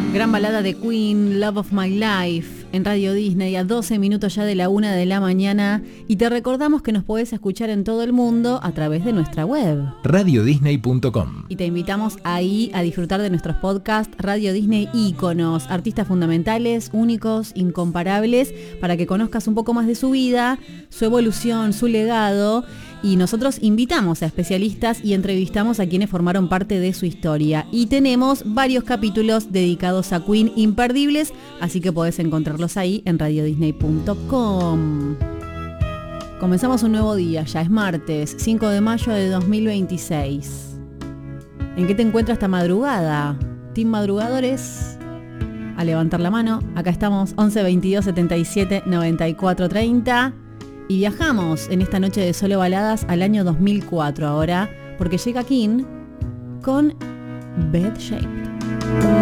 Gran balada de Queen, Love of My Life, en Radio Disney a 12 minutos ya de la 1 de la mañana. Y te recordamos que nos podés escuchar en todo el mundo a través de nuestra web, radiodisney.com. Y te invitamos ahí a disfrutar de nuestros podcasts Radio Disney Íconos, artistas fundamentales, únicos, incomparables, para que conozcas un poco más de su vida, su evolución, su legado. Y nosotros invitamos a especialistas y entrevistamos a quienes formaron parte de su historia. Y tenemos varios capítulos dedicados a Queen imperdibles, así que podés encontrarlos ahí en radiodisney.com. Comenzamos un nuevo día, ya es martes, 5 de mayo de 2026. ¿En qué te encuentras esta madrugada? Team Madrugadores, a levantar la mano. Acá estamos, 11 22 77 94 30. Y viajamos en esta noche de solo baladas al año 2004 ahora, porque llega King con Bed Shaped.